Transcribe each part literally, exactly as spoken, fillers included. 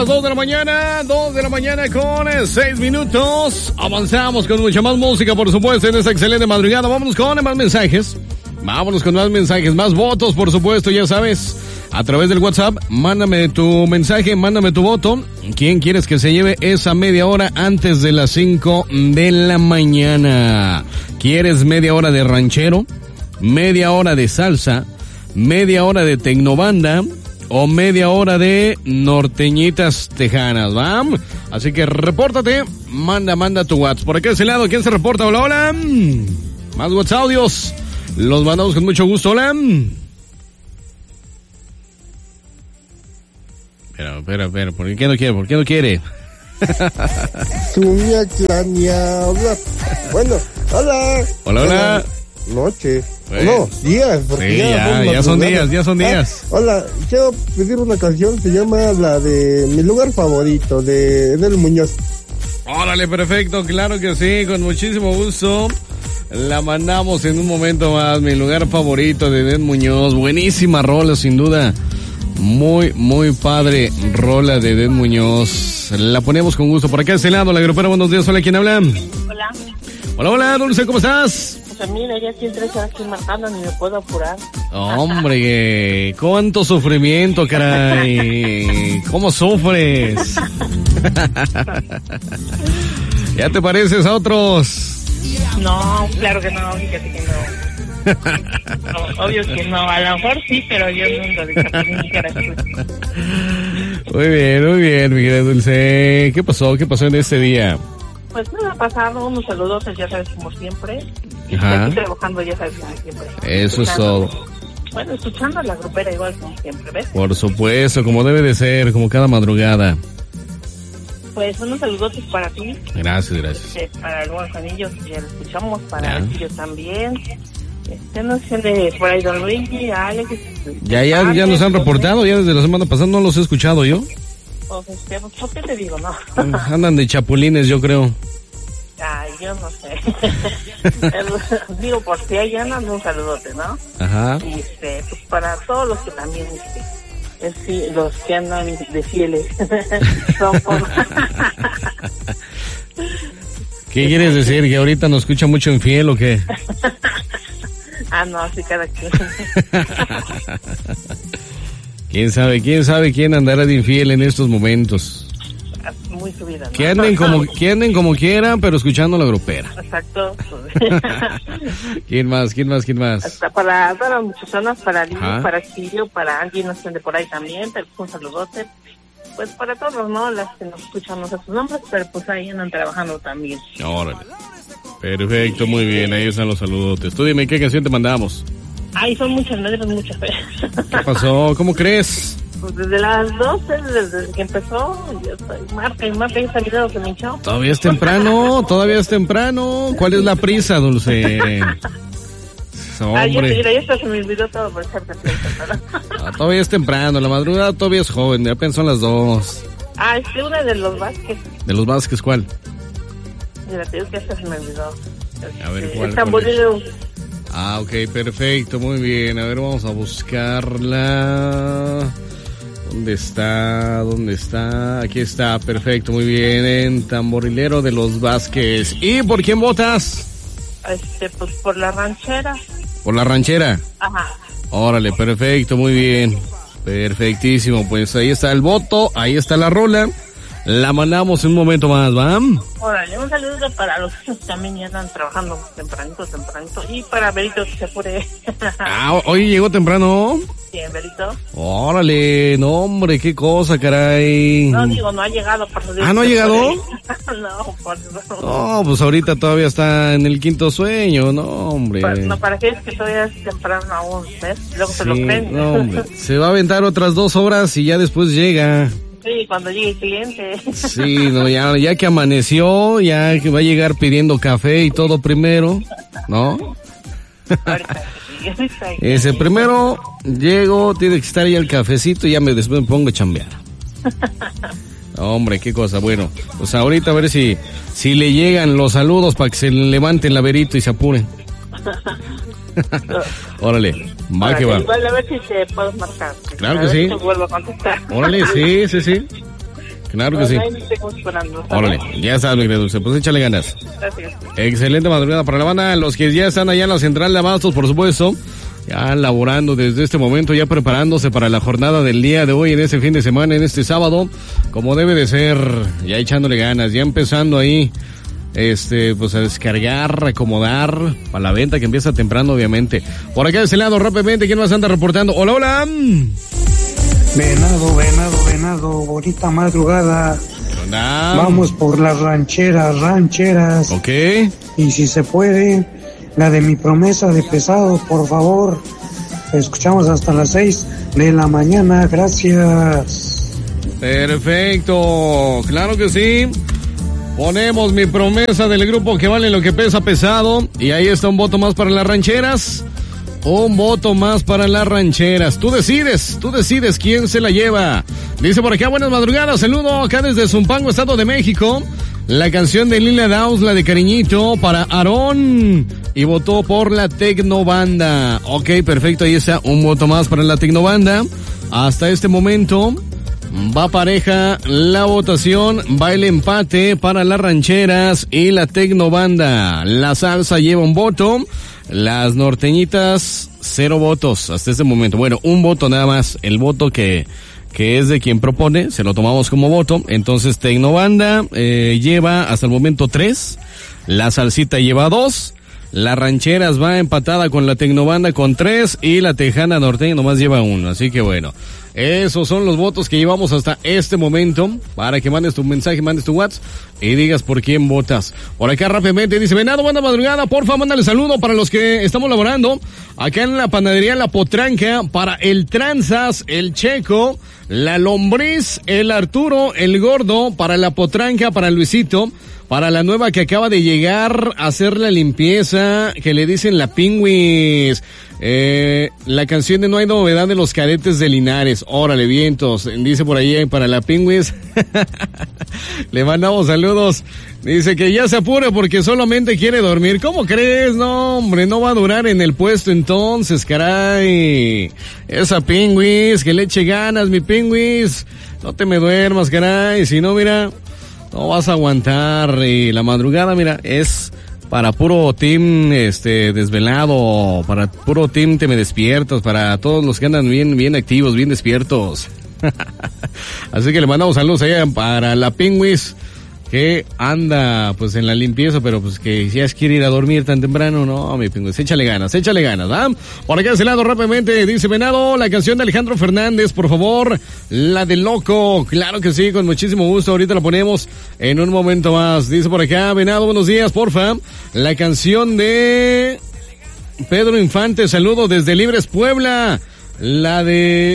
las dos de la mañana, dos de la mañana con seis minutos. Avanzamos con mucha más música, por supuesto, en esta excelente madrugada. Vámonos con más mensajes. Vámonos con más mensajes, más votos, por supuesto, ya sabes. A través del WhatsApp, mándame tu mensaje, mándame tu voto. ¿Quién quieres que se lleve esa media hora antes de las cinco de la mañana? ¿Quieres media hora de ranchero? ¿Media hora de salsa? ¿Media hora de tecnobanda? ¿O media hora de norteñitas tejanas, va? Así que repórtate, manda, manda tu WhatsApp. Por acá de ese lado, ¿quién se reporta? Hola, hola. Más WhatsApp audios. Los mandamos con mucho gusto, hola. Espera, espera, espera, ¿por qué no quiere? ¿Por qué no quiere? Sumia, clania, hola. Bueno, hola. Hola, hola. Noche. Pues, no, días. Porque sí, ya, ya, ya son días, ya son días. Ah, hola, quiero pedir una canción, se llama la de Mi Lugar Favorito, de Edel Muñoz. Órale, perfecto, claro que sí, con muchísimo gusto. La mandamos en un momento más, Mi Lugar Favorito de Edel Muñoz. Buenísima rola, sin duda. Muy, muy padre rola de Edel Muñoz. La ponemos con gusto. Por acá de este lado, la grupera, buenos días. Hola, ¿quién habla? Hola. Hola, hola, Dulce, ¿cómo estás? Pues mira, ya estoy tres horas aquí marcando, ni me puedo apurar. Hombre, cuánto sufrimiento, caray. ¿Cómo sufres? ¿Ya te pareces a otros? No, claro que no, fíjate que no. No, obvio que no, a lo mejor sí, pero yo nunca de Chapulín Colorado. Muy bien, muy bien, mi querida Dulce. ¿Qué pasó? ¿Qué pasó en este día? Pues nada, pasado, unos saludos, ya sabes, como siempre. Y Ajá. aquí trabajando, ya sabes, como siempre. Eso es todo. Bueno, escuchando a la grupera igual como siempre, ¿ves? Por supuesto, como debe de ser, como cada madrugada. Pues unos saludos para ti. Gracias, gracias. Este, para el buen Juanillo, ya lo escuchamos, para Ya. ellos también. Este, no sé, de por ahí Don Luigi, Alex. Ya, ya, ya nos han reportado, ya desde la semana pasada no los he escuchado yo. Pues, este, pues, ¿por qué te digo, no? Andan de chapulines, yo creo. Ay, yo no sé. Digo, por si hay andan, un saludote, ¿no? Ajá. Y este, pues para todos los que también, este, es, sí, los que andan de fieles. Son por... ¿Qué quieres decir? ¿Que ahorita nos escucha mucho infiel o qué? Ah, no, sí, cada quien. ¿Quién sabe? ¿Quién sabe quién andará de infiel en estos momentos? Muy subida, ¿no? Que anden como, que anden como quieran, pero escuchando la grupera. Exacto. ¿Quién más? ¿Quién más? ¿Quién más? Hasta para todas las muchachonas, para Lili, Ajá. para Silvio, para alguien no sé de por ahí también, pero un saludote. Pues para todos, ¿no? Las que nos escuchan, no sé sus nombres, pero pues ahí andan trabajando también. Órale. Perfecto, muy bien, ahí están los saludotes. Tú dime, ¿qué canción te mandamos? Ay, son muchas, me dieron muchas fe. ¿Qué pasó? ¿Cómo crees? Pues desde las doce, desde, desde que empezó, yo estoy marca y marca y ese video que me hinchó. Todavía es temprano, todavía es temprano. ¿Cuál es la prisa, Dulce? Ay, yo te Hombre, diré, esto se me olvidó todo por echarte fiesta, ah, todavía es temprano, la madrugada todavía es joven, ya pensó las dos. Ah, este, una de los Vázquez. ¿De los Vázquez cuál? Mira, te digo que esta se me olvidó. A ver, Este, ¿cuál, el cuál tamborero. Ah, ok, perfecto, muy bien. A ver, vamos a buscarla. ¿Dónde está? ¿Dónde está? Aquí está, perfecto, muy bien. En Tamborilero de los Vázquez. ¿Y por quién votas? Este, pues por la ranchera. Por la ranchera. Ajá. Órale, perfecto, muy bien. Perfectísimo, pues ahí está el voto, ahí está la rola. La mandamos en un momento más, ¿va? Órale, un saludo para los que también ya están trabajando tempranito, tempranito. Y para Berito que se apure. Ah, hoy llegó temprano. Bien, Berito. Órale, no hombre, qué cosa, caray. No, digo, no ha llegado. Por eso digo Ah, ¿no ha que se llegado? apure. No, por eso. No, pues ahorita todavía está en el quinto sueño, no, hombre. Pa- no, para que es que todavía es temprano aún, ¿ves? Luego se lo Sí, prende. no, hombre. Se va a aventar otras dos horas y ya después llega. Sí, cuando llegue el cliente. Sí, no, ya, ya que amaneció, ya que va a llegar pidiendo café y todo primero, ¿no? Ahorita, sí, ahorita. Ese primero llego, tiene que estar ya el cafecito y ya me después me pongo a chambear. Hombre, qué cosa. Bueno, pues ahorita a ver si, si le llegan los saludos para que se levante el laberito y se apuren. Órale, va Ahora, que va. igual a ver si te puedo marcar. Claro A que ver sí. si te vuelvo a contestar. Órale, sí, sí, sí. Claro que sí. Órale, ya sabes, mi querida Dulce, pues échale ganas. Gracias. Excelente madrugada para la banda, los que ya están allá en la central de abastos, por supuesto, ya laborando desde este momento, ya preparándose para la jornada del día de hoy, en este fin de semana, en este sábado, como debe de ser, ya echándole ganas, ya empezando ahí, este, pues a descargar, acomodar, para la venta que empieza temprano, obviamente. Por acá de ese lado, rápidamente, ¿quién más anda reportando? Hola, hola. Venado, venado, venado, bonita madrugada. Hola. Vamos por las rancheras, rancheras. Ok. Y si se puede, la de mi promesa de pesado, por favor. Escuchamos hasta las seis de la mañana, gracias. Perfecto, claro que sí. Ponemos mi promesa del grupo que vale lo que pesa pesado. Y ahí está un voto más para las rancheras. Un voto más para las rancheras. Tú decides, tú decides quién se la lleva. Dice por acá, buenas madrugadas, saludo acá desde Zumpango, Estado de México. La canción de Lila Downs, la de Cariñito, para Aarón. Y votó por la Tecnobanda. Ok, perfecto, ahí está, un voto más para la Tecnobanda. Hasta este momento va pareja la votación, va el empate para las rancheras y la Tecnobanda. La salsa lleva un voto. Las norteñitas, cero votos hasta este momento. Bueno, un voto nada más. El voto que, que es de quien propone, se lo tomamos como voto. Entonces, Tecnobanda eh, lleva hasta el momento tres. La salsita lleva dos. Las rancheras va empatada con la Tecnobanda con tres. Y la tejana norteña nomás lleva uno. Así que bueno, esos son los votos que llevamos hasta este momento. Para que mandes tu mensaje, mandes tu WhatsApp y digas por quién votas. Por acá rápidamente dice, Venado, buena madrugada, porfa, mándale saludo para los que estamos laborando acá en la panadería La Potranca, para el Tranzas, el Checo, la Lombriz, el Arturo, el Gordo, para La Potranca, para Luisito, para la nueva que acaba de llegar a hacer la limpieza, que le dicen la Pingüis. Eh, la canción de No hay novedad de los Cadetes de Linares. Órale, vientos. Dice por ahí, para la Pingüis. Le mandamos saludos. Dice que ya se apure porque solamente quiere dormir. ¿Cómo crees? No, hombre, no va a durar en el puesto entonces, caray. Esa Pingüis, que le eche ganas, mi Pingüis. No te me duermas, caray. Si no, mira, no vas a aguantar. Y la madrugada, mira, es para puro team este desvelado, para puro team te me despiertas, para todos los que andan bien bien activos, bien despiertos. Así que le mandamos saludos allá para la Pingüis, que anda pues en la limpieza, pero pues que ya quiere ir a dormir tan temprano. No, mi Pingüis, échale ganas, échale ganas, ¿ah? Por acá de ese lado rápidamente dice Venado, la canción de Alejandro Fernández, por favor, la de Loco. Claro que sí, con muchísimo gusto, ahorita la ponemos en un momento más. Dice por acá, Venado, buenos días, porfa, la canción de Pedro Infante, saludo desde Libres, Puebla, la de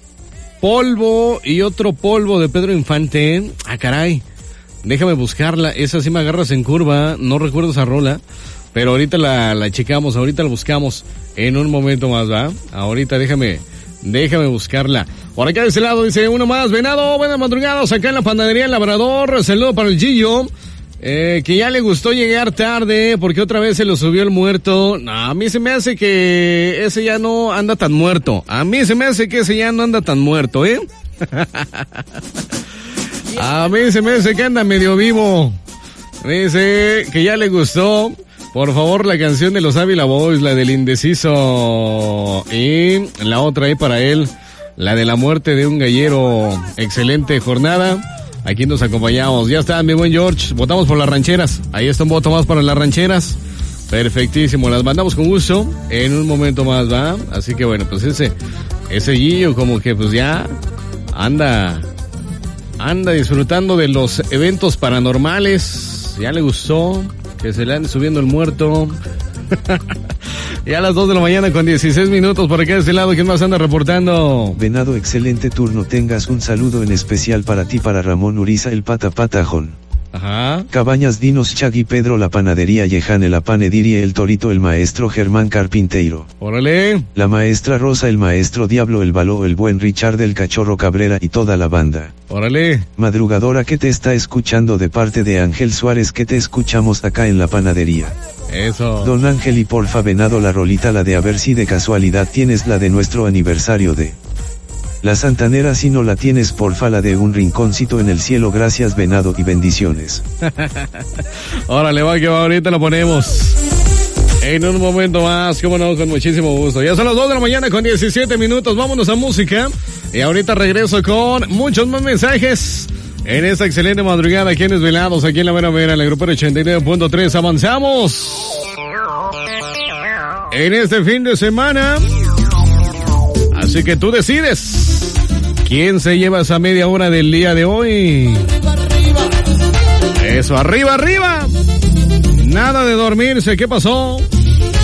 Polvo y otro polvo de Pedro Infante. Ah, caray, déjame buscarla, esa sí me agarras en curva, no recuerdo esa rola, pero ahorita la, la checamos, ahorita la buscamos en un momento más, ¿va? Ahorita déjame, déjame buscarla. Por acá de ese lado dice uno más, Venado, buenas madrugadas, acá en la panadería El Labrador, saludo para el Gillo, eh, que ya le gustó llegar tarde, porque otra vez se lo subió el muerto. No, a mí se me hace que ese ya no anda tan muerto, a mí se me hace que ese ya no anda tan muerto, ¿eh? A mí se me hace que anda medio vivo. Dice que ya le gustó. Por favor, la canción de los Ávila Boys, la del Indeciso. Y la otra ahí para él, la de la muerte de un gallero. Excelente jornada. Aquí nos acompañamos. Ya está, mi buen George. Votamos por las rancheras. Ahí está un voto más para las rancheras. Perfectísimo. Las mandamos con gusto. En un momento más, ¿va? Así que bueno, pues ese, ese Gillo como que pues ya anda... Anda disfrutando de los eventos paranormales. Ya le gustó que se le ande subiendo el muerto. Ya a las dos de la mañana con dieciséis minutos por acá de este lado. ¿Quién más anda reportando? Venado, excelente turno. Tengas un saludo en especial para ti, para Ramón Uriza, el pata patajón. Ajá. Cabañas, Dinos, Chagui, Pedro, la panadería Yejane, la panediría El Torito, el maestro Germán Carpinteiro. Órale. La maestra Rosa, el maestro Diablo, el Baló, el buen Richard, el Cachorro Cabrera y toda la banda. Órale. Madrugadora que te está escuchando de parte de Ángel Suárez, que te escuchamos acá en la panadería. Eso. Don Ángel, y porfa, Venado, la rolita, la de a ver si de casualidad tienes la de nuestro aniversario de... La santanera si no la tienes porfa la de un rinconcito en el cielo, gracias venado y bendiciones. Órale, va que va, ahorita lo ponemos. En un momento más, cómo no, con muchísimo gusto. Ya son las dos de la mañana con diecisiete minutos, vámonos a música. Y ahorita regreso con muchos más mensajes en esta excelente madrugada aquí en Desvelados, aquí en la Vera Vera, en el grupo ochenta y nueve punto tres. Avanzamos en este fin de semana. Así que tú decides quién se lleva esa media hora del día de hoy. Eso, arriba, arriba. Nada de dormirse, ¿qué pasó?